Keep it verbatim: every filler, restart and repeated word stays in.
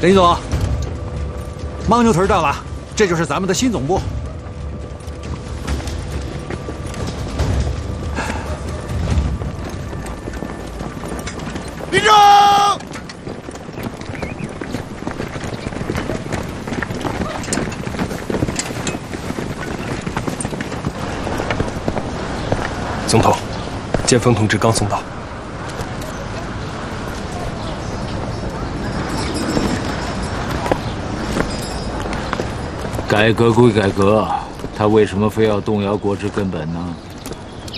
林总，牦牛屯到了，这就是咱们的新总部。 立正！ 总统，剑锋同志刚送到。 改革归改革，他为什么非要动摇国之根本呢？